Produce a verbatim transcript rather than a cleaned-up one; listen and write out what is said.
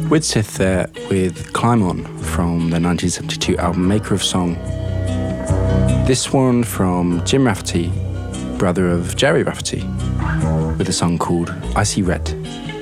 Widsith there with Climb On from the nineteen seventy-two album Maker of Song. This one from Jim Rafferty, brother of Gerry Rafferty, with a song called I See Red.